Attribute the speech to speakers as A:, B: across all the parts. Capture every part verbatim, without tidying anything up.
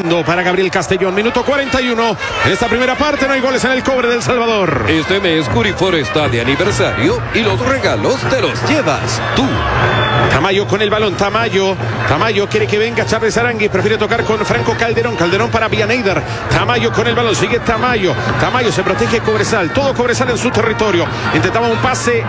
A: Jugando para Gabriel Castellón, minuto cuarenta y uno. En esta primera parte no hay goles en el cobre del Salvador.
B: Este mes Curifor está de aniversario y los regalos te los llevas tú.
A: Tamayo con el balón, Tamayo. Tamayo quiere que venga Charles Aranguis, prefiere tocar con Franco Calderón. Calderón para Villaneider. Tamayo con el balón, sigue Tamayo. Tamayo se protege Cobresal, todo Cobresal en su territorio. Intentaba un pase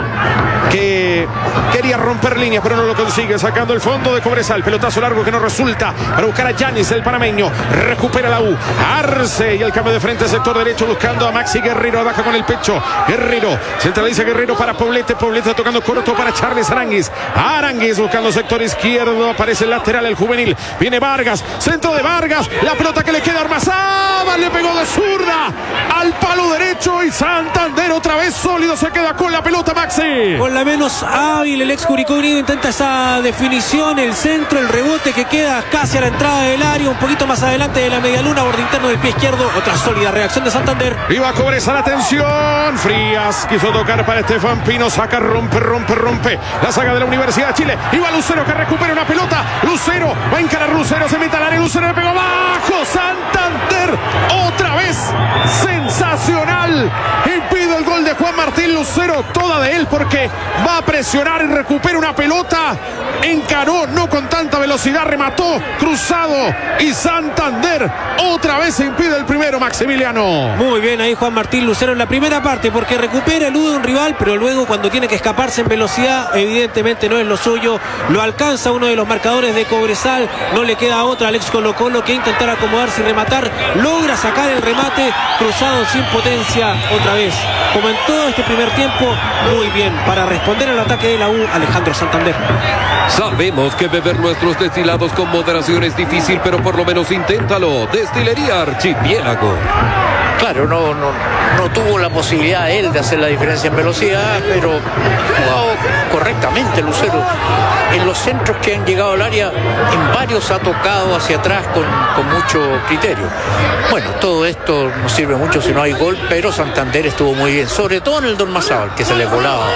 A: que quería romper líneas, pero no lo consigue, sacando el fondo de Cobresal. Pelotazo largo que no resulta para buscar a Yanis, el panameño. Recupera la U. Arce y el cambio de frente, sector derecho, buscando a Maxi Guerrero. Baja con el pecho. Guerrero. Centraliza Guerrero para Poblete. Poblete tocando corto para Charles Aranguis. Aranguis buscando sector izquierdo. Aparece el lateral, el juvenil. Viene Vargas. Centro de Vargas. La pelota que le queda a Ormazábal. Le pegó de zurda al palo derecho. Y Santander otra vez sólido. Se queda con la pelota, Maxi.
C: Con la menos hábil, el ex Curicó Unido intenta esa definición. El centro, el rebote que queda casi a la entrada del área. Un poquito más adelante de la medialuna. Borde interno del pie izquierdo. Otra sólida reacción de Santander.
A: Iba a Cobresal, atención. Frías quiso tocar para Estefan Pino. Saca, rompe, rompe, rompe. La saga de la Universidad de Chile. Iba Lucero que recupera una pelota. Lucero va a encarar Lucero. Se mete al área. Lucero le pegó abajo. Santander otra vez. Sensacional. Impide el gol de Juan Martín Lucero. Toda de él porque va a presionar y recupera una pelota. Encaró, no con tanta velocidad. Remató cruzado. Y Santander otra vez se impide el primero, Maximiliano.
C: Muy bien ahí Juan Martín Lucero en la primera parte, porque recupera, elude un rival, pero luego cuando tiene que escaparse en velocidad, evidentemente no es lo suyo. Lo alcanza uno de los marcadores de Cobresal. No le queda otra al ex Colo Colo que intentar acomodarse y rematar. Logra sacar el remate cruzado sin potencia otra vez. Como en todo este primer tiempo, muy bien para responder al ataque de la U, Alejandro Santander.
B: Sabemos que beber nuestros destilados con moderación es difícil, pero por lo menos inténtalo. Destilería Archipiélago.
D: Claro, no, no, no tuvo la posibilidad él de hacer la diferencia en velocidad, pero jugado correctamente Lucero. En los centros que han llegado al área, en varios ha tocado hacia atrás con, con mucho criterio. Bueno, todo esto no sirve mucho si no hay gol, pero Santander estuvo muy bien, sobre todo en el Don Mazábal, que se le volaba.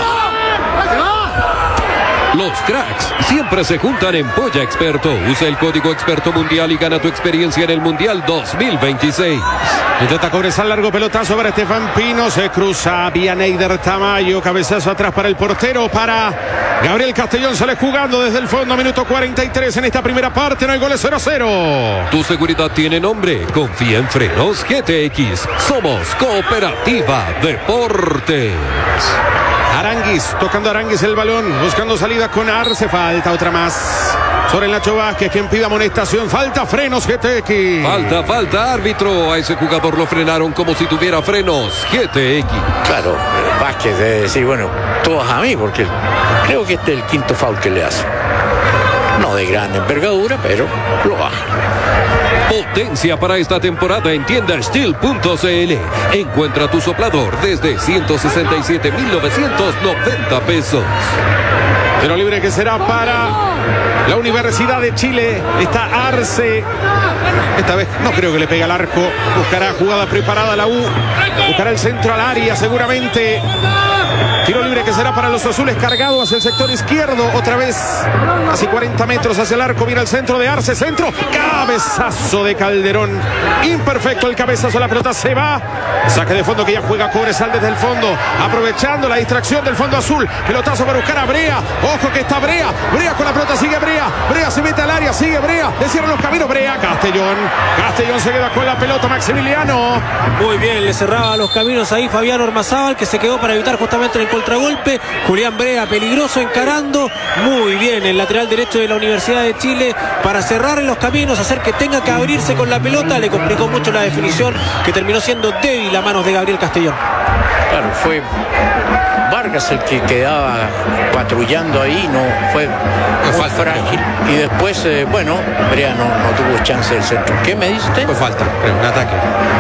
B: Los cracks siempre se juntan en Polla Experto. Usa el código Experto Mundial y gana tu experiencia en el Mundial dos mil veintiséis.
A: Intenta Cobresal, largo pelotazo para Estefan Pino. Se cruza Villaneider, Tamayo. Cabezazo atrás para el portero, para Gabriel Castellón. Sale jugando desde el fondo, minuto cuarenta y tres en esta primera parte. No hay goles, cero cero.
B: Tu seguridad tiene nombre. Confía en Frenos G T X. Somos Cooperativa Deportes.
A: Aranguis, tocando Aranguis el balón, buscando salida con Arce. Falta otra más sobre el Nacho Vázquez, quien pide amonestación. Falta, Frenos G T X.
B: Falta, falta, árbitro. A ese jugador lo frenaron como si tuviera frenos G T X.
D: Claro, Vázquez debe decir, bueno, todos a mí, porque creo que este es el quinto foul que le hace. No de gran envergadura, pero lo baja.
B: Potencia para esta temporada en tienda steel punto c l. Encuentra tu soplador desde ciento sesenta y siete mil novecientos noventa pesos.
A: Tiro libre que será para la Universidad de Chile. Está Arce. Esta vez no creo que le pegue al arco. Buscará jugada preparada la U. Buscará el centro al área seguramente. Tiro libre que será para los azules, cargado hacia el sector izquierdo. Otra vez, casi cuarenta metros hacia el arco. Viene el centro de Arce, centro. Cabezazo de Calderón. Imperfecto el cabezazo, la pelota se va. Saque de fondo que ya juega Cobresal desde el fondo. Aprovechando la distracción del fondo azul. Pelotazo para buscar a Brea. Ojo que está Brea. Brea con la pelota, sigue Brea. Brea se mete al área, sigue Brea. Le cierran los caminos, Brea. Castellón. Castellón se queda con la pelota, Maximiliano.
C: Muy bien, le cerraba los caminos ahí Fabián Ormazábal, que se quedó para evitar justamente el contragolpe. Julián Brea, peligroso, encarando. Muy bien, el lateral derecho de la Universidad de Chile para cerrar en los caminos, hacer que tenga que abrirse con la pelota. Le complicó mucho la definición, que terminó siendo débil a manos de Gabriel Castellón.
D: Claro, fue Vargas el que quedaba patrullando ahí, no fue muy frágil. Y después, eh, bueno, Brea no, no tuvo chance del centro. ¿Qué me diste?
A: Fue falta, creo, un ataque.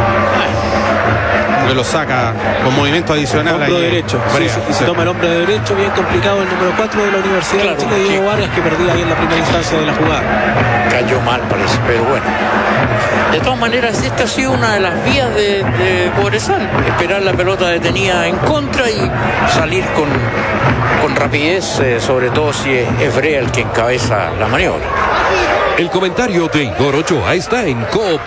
A: Que lo saca con movimiento adicional.
C: Hombro
A: ahí,
C: derecho.
A: Brea,
C: Sí, sí, y
A: sí.
C: se toma el hombro derecho, bien complicado el número cuatro de la Universidad
D: Claro,
C: de Chile, Diego
D: sí.
C: Vargas, que perdía ahí en la primera instancia de la jugada.
D: Cayó mal, parece, pero bueno. De todas maneras, esta ha sido una de las vías de, de Cobresal. Esperar la pelota detenida en contra y salir con, con rapidez, eh, sobre todo si es, es Brea el que encabeza la maniobra.
B: El comentario de Igor Ochoa está en Coop.